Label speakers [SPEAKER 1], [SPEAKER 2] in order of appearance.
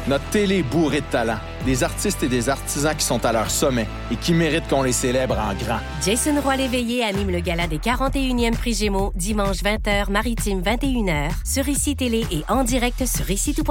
[SPEAKER 1] Notre télé est bourrée de talent. Des artistes et des artisans qui sont à leur sommet et qui méritent qu'on les célèbre en grand.
[SPEAKER 2] Jason Roy-Léveillé anime le gala des 41e Prix Gémeaux, dimanche 20h, Maritime 21h, sur ICI Télé et en direct sur ICI Tout.